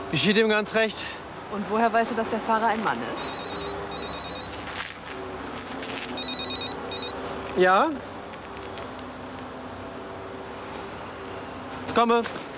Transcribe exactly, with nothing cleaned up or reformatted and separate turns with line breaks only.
Geschieht ihm ganz recht.
Und woher weißt du, dass der Fahrer ein Mann ist?
Ja? Ich komme.